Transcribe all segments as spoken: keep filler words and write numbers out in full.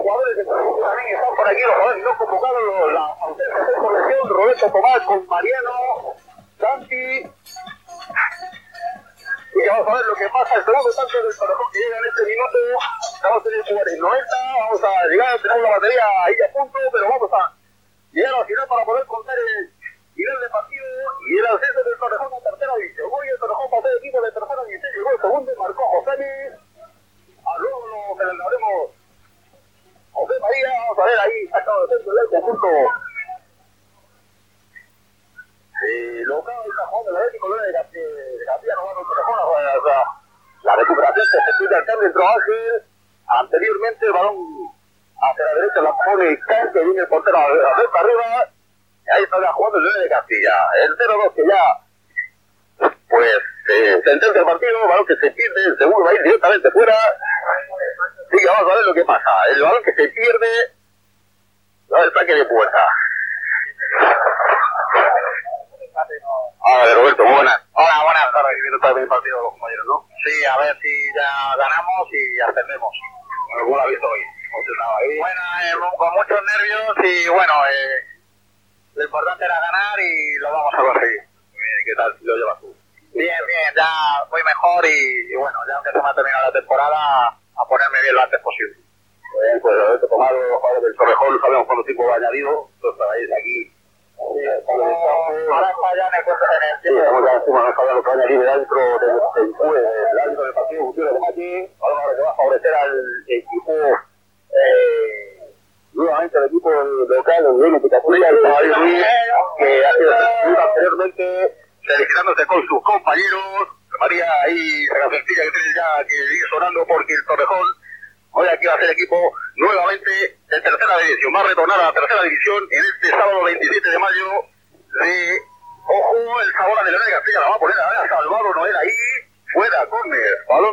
jugadores de también están por aquí, los jugadores no convocados, la ausencia de corrección, Roberto Tomás con Mariano, Santi. Y vamos a ver lo que pasa, el segundo tanto del Torrejón que llega en este minuto. Estamos en el cuarenta, noventa, vamos a llegar, tenemos la batería ahí a punto, pero vamos a llegar al final para poder contar el final del partido y el ascenso del Torrejón a tercera división. Hoy el Torrejón pasó de equipo de tercera división, llegó el segundo, marcó José Luis. A luego lo celebraremos José María, vamos a ver ahí, sacado de centro del conjunto. Eh, local está jugando el Atlético de Castilla, no va a Torrejón, o sea, la recuperación que se pide acá dentro Ángel. Anteriormente el balón hacia la derecha la pone Can, que viene el portero a ver para arriba. Y ahí está ya jugando el Leones de Castilla. El cero dos que ya, pues, eh, sentencia el partido, balón que se pierde, el segundo va a ir directamente fuera. Sí, que vamos a ver lo que pasa. El balón que se pierde, va el saque de puerta. Hola, Roberto, buenas. Hola, buenas tardes. Viviendo también el partido de los compañeros, ¿no? Sí, a ver si ya ganamos y ascendemos. Bueno, ¿cómo lo ha visto hoy? Bueno, eh, con muchos nervios y bueno, eh, lo importante era ganar y lo vamos a conseguir. Bien, ¿qué tal lo llevas tú? Bien, bien, ya voy mejor y, y bueno, ya aunque se me ha terminado la temporada, a ponerme bien lo antes posible. Bien, pues Roberto Tomás, los jugadores del Torrejón, sabemos cuánto tiempo va añadido, entonces estáis aquí. Sí, ahora está ya en el cuento en el Sí, estamos ya encima de lo que va a añadir el árbitro del el árbitro del partido Gutiérrez de Machi, ahora que va a favorecer al equipo, eh, nuevamente el equipo local, el Leones de Castilla, el Caballo Ruiz, que ha sido seleccionado anteriormente, felicitándose con sus compañeros. María ahí, la cancioncilla que tiene ya que sigue sonando porque el Torrejón hoy aquí va a ser equipo nuevamente de tercera división, va a retornar a la tercera división en este sábado veintisiete de mayo de, ojo, el Sabora de Leones de Castilla, la va a poner a Salvador Noel ahí, fuera, córner, balón,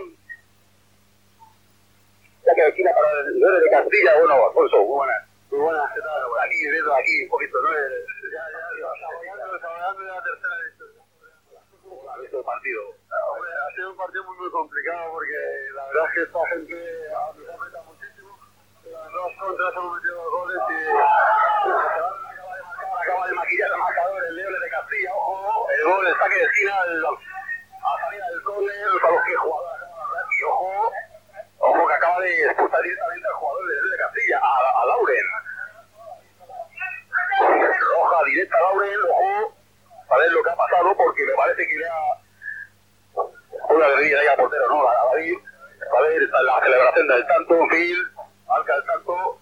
ya que esquina para el Leones de Castilla. Bueno, Alfonso, muy buenas, muy buenas, ¿qué tal? Por aquí, viendo aquí un poquito, ¿no? El, ya, ya, ya, saboreando, saboreando la tercera división. ¿Cómo ha visto el partido? Hombre, ha sido un partido muy muy complicado porque la verdad es que esta gente nos ha metido muchísimo. Las dos contras hemos metido dos goles y acaba de maquillar el marcador el Leones de Castilla. Ojo, el gol, el saque de esquina al, a salida del córner, a los que jugador y ojo, ojo que acaba de expulsar directamente al jugador del Leones de Castilla, a, a Lauren. Roja directa a Lauren, ojo, a ver lo que ha pasado porque me parece que le ha una guerrilla ahí al portero, ¿no? A David, a ver la celebración del tanto, en fin, marca el tanto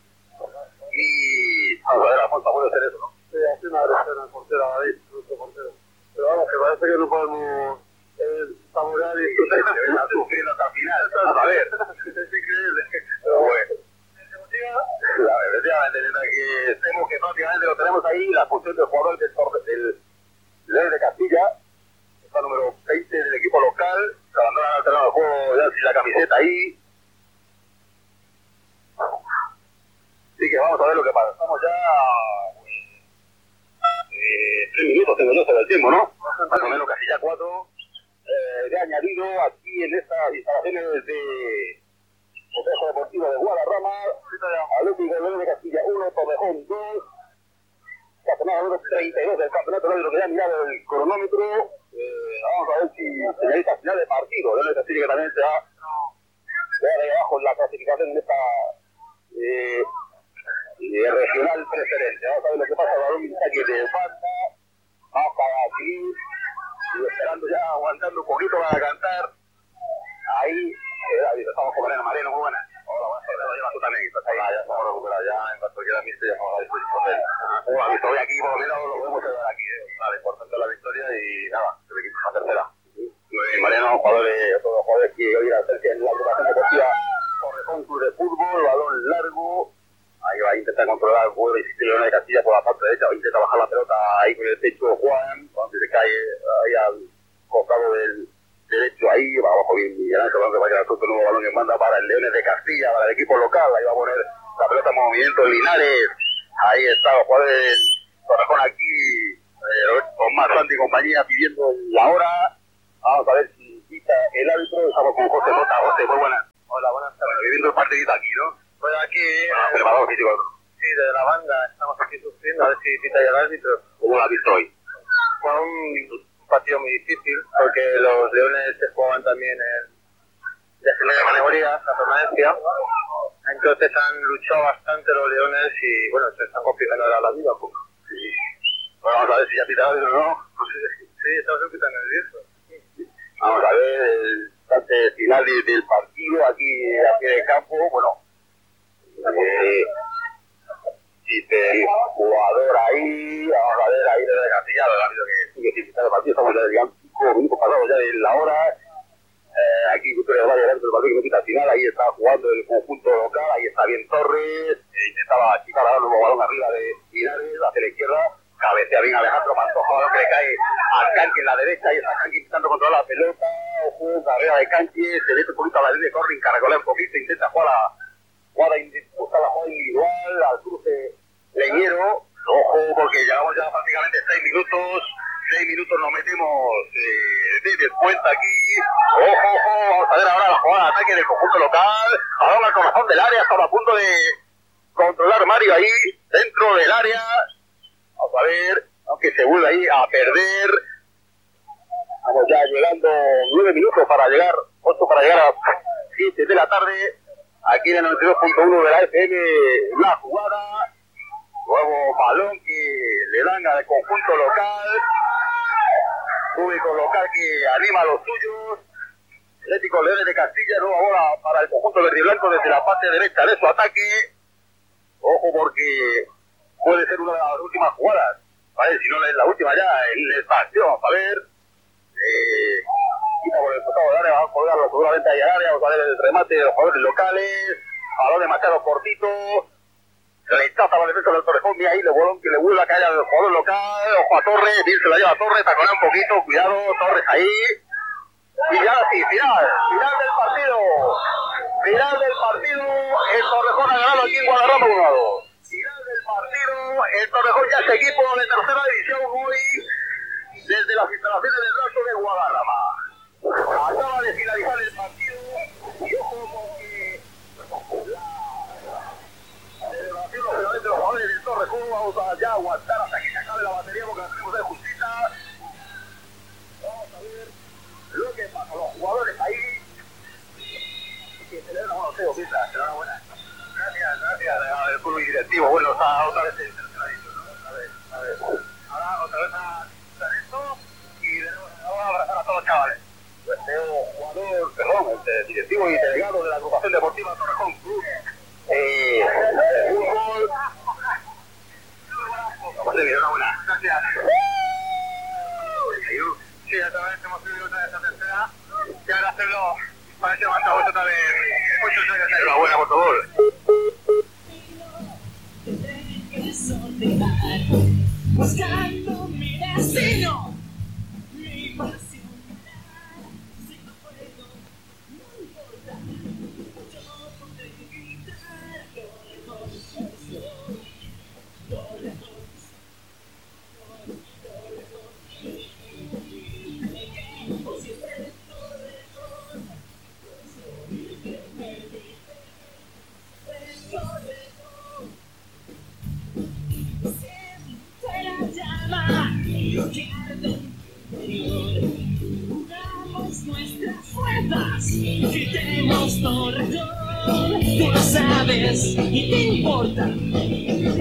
y vamos a ver, Alfonso, puede ser eso, ¿no? sí, ha sido una agresión al portero, a David, nuestro portero. Pero vamos, que parece que no podemos eh, saborear y está sufriendo hasta el final, a ver, es increíble. pero bueno. Efectivamente, que estemos que prácticamente lo tenemos ahí, la función del jugador del del Leones de Castilla, está número veinte del equipo local, se abandona al terreno del juego ya sin la camiseta ahí. Así que vamos a ver lo que pasa. Estamos ya eh, tres minutos, tengo yo sobre el tiempo, ¿no? Más o menos casi ya cuatro. Eh, de añadido aquí en estas instalaciones de Complejo Deportivo de Guadarrama, Atlético de Leones de Castilla uno, Torrejón dos, campeonato número treinta y dos del campeonato, lo que ya ha mirado el cronómetro. Eh, vamos a ver si señaliza final de partido. Leones de Castilla que también se va ahí abajo en la clasificación en esta eh, eh, regional preferente. Vamos a ver lo que pasa, balón aquí de falta, vamos para aquí, y esperando ya, aguantando un poquito para cantar. Ahí, eh, estamos con Mariano. Mariano, muy buenas. Hola, buenas tardes, lo llevas tú también. Estás ahí. Ah, ya estamos recuperados, ya en cuanto queda mixto ya estamos a la disposición de él. Bueno, visto hoy aquí, por lo menos lo podemos llevar aquí, eh. Vale, importante la victoria y nada, el equipo es la tercera. Y Mariano, jugadores, todos los jugadores que hoy la ausencia en la agrupación deportiva Torrejón Club de Fútbol, balón largo. Ahí va a intentar controlar el juego de Leones de Castilla por la parte derecha, va a intentar bajar la pelota ahí con el pecho Juan, cuando se cae ahí al costado del derecho, ahí va abajo bien Miguel Ángel, que va a quedar suelto el nuevo balón que manda para el Leones de Castilla, para el equipo local. Ahí va a poner la pelota en movimiento Linares, ahí está los jugadores del Torrejón aquí, eh, con más Santi y compañía pidiendo la hora. Vamos a ver si quita el árbitro. Estamos con José Mota. José, muy buenas. Hola, buenas tardes. Bueno, viviendo el partidito aquí, ¿no? Pues aquí... Ah, preparador físico. Sí, de la banda, estamos aquí sufriendo, a ver si pita ya el árbitro. ¿Cómo lo has visto hoy? Fue un partido muy difícil, porque los Leones se jugaban también en de primera categoría, la permanencia. Entonces han luchado bastante los Leones y, bueno, se están complicando ahora la vida un poco. Sí. Bueno, vamos a ver si ya pita el árbitro, ¿no? Pues sí, sí, estamos un poquito nerviosos. Vamos a ver el instante final de, del partido aquí a pie de campo. Bueno, eh, dice el jugador ahí, vamos a ver ahí desde Castilla, el árbitro que sigue sin quitar el partido, estamos ya digamos cinco minutos pasados ya de la hora. Eh, aquí Victoria va a llegar el partido que no quita al final, ahí está jugando el conjunto local, ahí está bien Torres, eh, intentaba achicar ahora el nuevo balón arriba de Linares, hacia la izquierda, cabecea bien Alejandro Pantoja, balón que le cae al Canqui en la derecha, y está Canqui intentando controlar la pelota, ojo, carrera de Canqui, se mete un poquito a la línea de corre, encaragolea un poquito, intenta jugar a jugada, buscar la jugada individual, al cruce Leñero, ojo, porque llevamos ya prácticamente seis minutos, seis minutos nos metemos eh, de descuento aquí, ojo, ojo, vamos a ver ahora la jugada de ataque del conjunto local, ahora al corazón del área, estaba a punto de controlar Mario ahí, dentro del área, vamos a ver, aunque se vuelve ahí a perder, estamos ya llegando nueve minutos para llegar, ocho para llegar a siete de la tarde, aquí en el noventa y dos punto uno de la F M, la jugada, nuevo balón que le dan al conjunto local, público local que anima a los suyos, Atlético Leones de Castilla, nueva bola para el conjunto verde y blanco desde la parte derecha de su ataque, ojo porque puede ser una de las últimas jugadas, ¿vale? Si no es la última ya en esta acción, vamos a ver, eh, quita por el costado del área, vamos a colgarlo seguramente ahí al área, vamos a ver el remate de los jugadores locales, balón demasiado cortito, rechaza la defensa del Torrejón, mira ahí el bolón que le vuelve a caer al jugador local, ojo a Torres, bien se la lleva a Torres, taconea un poquito, cuidado, Torres ahí, y ya sí, final, final del partido, final del partido, el Torrejón ha ganado aquí en Guadarrama uno a dos, final del partido, el Torrejón ya es equipo de tercera división hoy, desde las instalaciones del Raso de Guadarrama, acaba de finalizar el partido, y ojo porque la celebración lógicamente de los jugadores del Torrejón, vamos a ya aguantar hasta que se acabe la batería porque hacemos de justicia, vamos a ver lo que pasa, los jugadores ahí que celebran, bueno, Teo Pita, enhorabuena, gracias, gracias al club directivo, bueno, está otra vez en tercera división, ¿no? A ver, a ver, ahora otra vez a hacer esto y de nuevo vamos a abrazar a todos los chavales. Pues Teo, jugador, perdón, el directivo y delegado de la agrupación deportiva Torrejón Club, eh, fútbol, vamos a ver, enhorabuena, gracias. Sí, otra vez hemos subido otra vez a tercera y ahora hacerlo para ese levanta vuelta otra vez muchos años ahí. Enhorabuena por favor. Buscando mi destino, mi pasión, si no puedo, no importa, yo podré gritar lo lejos estoy, lo lejos, lo lejos. Unamos nuestras fuerzas, gritemos Torrejón, tú lo sabes y te importa.